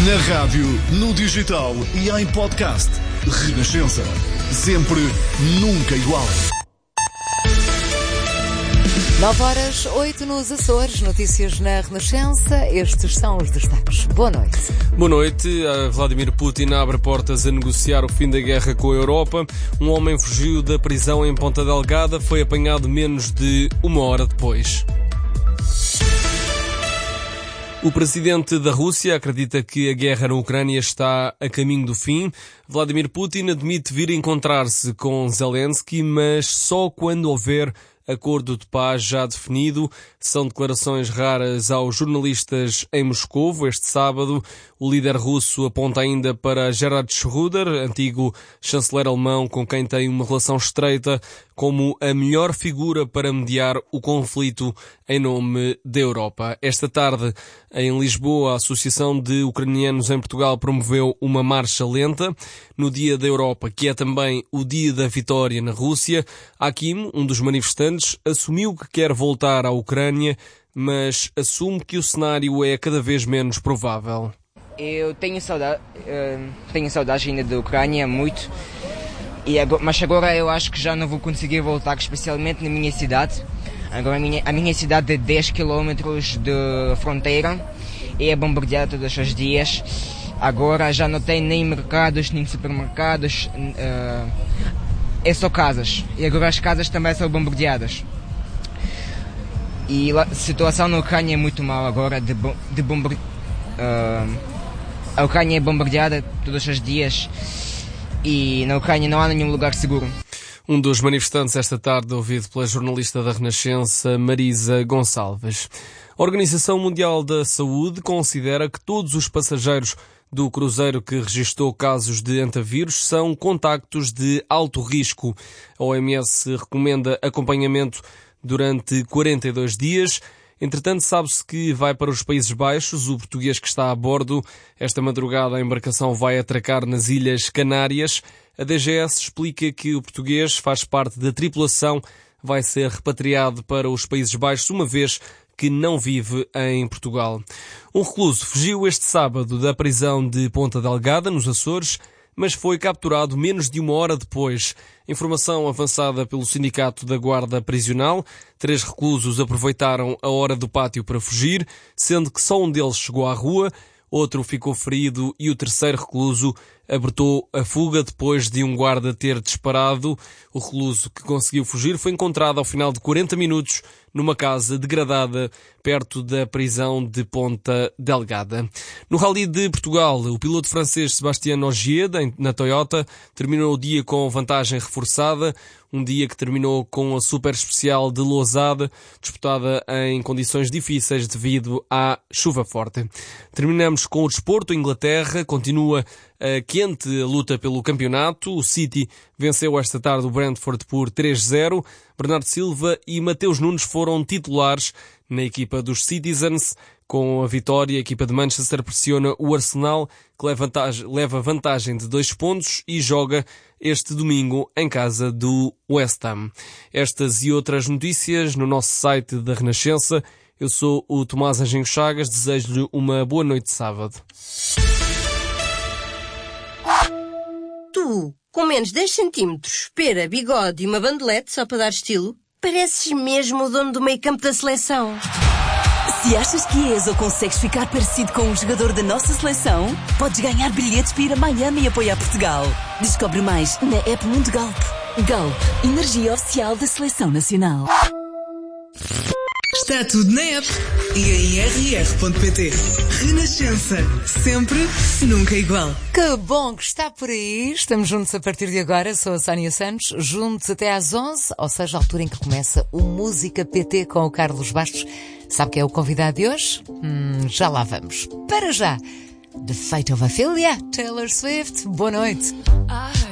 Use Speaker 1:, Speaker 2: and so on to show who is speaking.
Speaker 1: Na rádio, no digital e em podcast. Renascença. Sempre, nunca igual.
Speaker 2: 9h08 nos Açores, notícias na Renascença. Estes são os destaques. Boa noite.
Speaker 3: Boa noite. Vladimir Putin abre portas a negociar o fim da guerra com a Europa. Um homem fugiu da prisão em Ponta Delgada, foi apanhado menos de uma hora depois. O presidente da Rússia acredita que a guerra na Ucrânia está a caminho do fim. Vladimir Putin admite vir encontrar-se com Zelensky, mas só quando houver acordo de paz já definido. São declarações raras aos jornalistas em Moscovo este sábado. O líder russo aponta ainda para Gerhard Schröder, antigo chanceler alemão com quem tem uma relação estreita, como a melhor figura para mediar o conflito em nome da Europa. Esta tarde, em Lisboa, a Associação de Ucranianos em Portugal promoveu uma marcha lenta no Dia da Europa, que é também o Dia da Vitória na Rússia. Akim, um dos manifestantes, assumiu que quer voltar à Ucrânia, mas assume que o cenário é cada vez menos provável.
Speaker 4: Eu tenho saudade ainda da Ucrânia, muito, mas agora eu acho que já não vou conseguir voltar, especialmente na minha cidade. Agora a minha cidade é 10 km de fronteira e é bombardeada todos os dias. Agora já não tem nem mercados, nem supermercados, é só casas. E agora as casas também são bombardeadas. E a situação na Ucrânia é muito mal agora, a Ucrânia é bombardeada todos os dias e na Ucrânia não há nenhum lugar seguro.
Speaker 3: Um dos manifestantes esta tarde, ouvido pela jornalista da Renascença, Marisa Gonçalves. A Organização Mundial da Saúde considera que todos os passageiros do cruzeiro que registrou casos de antavírus são contactos de alto risco. A OMS recomenda acompanhamento durante 42 dias. Entretanto, sabe-se que vai para os Países Baixos. O português que está a bordo, esta madrugada a embarcação vai atracar nas Ilhas Canárias. A DGS explica que o português faz parte da tripulação, vai ser repatriado para os Países Baixos, uma vez que não vive em Portugal. Um recluso fugiu este sábado da prisão de Ponta Delgada, nos Açores, mas foi capturado menos de uma hora depois. Informação avançada pelo Sindicato da Guarda Prisional. 3 reclusos aproveitaram a hora do pátio para fugir, sendo que só um deles chegou à rua, outro ficou ferido e o terceiro recluso abortou a fuga depois de um guarda ter disparado. O recluso que conseguiu fugir foi encontrado ao final de 40 minutos numa casa degradada perto da prisão de Ponta Delgada. No Rally de Portugal, o piloto francês Sébastien Ogier, na Toyota, terminou o dia com vantagem reforçada, um dia que terminou com a super especial de Lousade, disputada em condições difíceis devido à chuva forte. Terminamos com o desporto. A Inglaterra continua quente a luta pelo campeonato. O City venceu esta tarde o Brentford por 3-0. Bernardo Silva e Mateus Nunes foram titulares na equipa dos Citizens. Com a vitória, a equipa de Manchester pressiona o Arsenal, que leva vantagem de 2 pontos e joga este domingo em casa do West Ham. Estas e outras notícias no nosso site da Renascença. Eu sou o Tomás Anjinho Chagas, desejo-lhe uma boa noite de sábado.
Speaker 5: Tu, com menos 10 centímetros, pera, bigode e uma bandelete só para dar estilo, pareces mesmo o dono do meio-campo da seleção.
Speaker 6: Se achas que és ou consegues ficar parecido com um jogador da nossa seleção, podes ganhar bilhetes para ir a Miami e apoiar Portugal. Descobre mais na app Mundo Galp. Galp, energia oficial da Seleção Nacional.
Speaker 7: Está tudo na app e em rr.pt. Renascença. Sempre, nunca igual.
Speaker 2: Que bom que está por aí. Estamos juntos a partir de agora. Sou a Sónia Santos. Juntos até às 11, ou seja, a altura em que começa o Música PT com o Carlos Bastos. Sabe quem é o convidado de hoje? Já lá vamos. Para já, The Fate of Ophelia, Taylor Swift. Boa noite.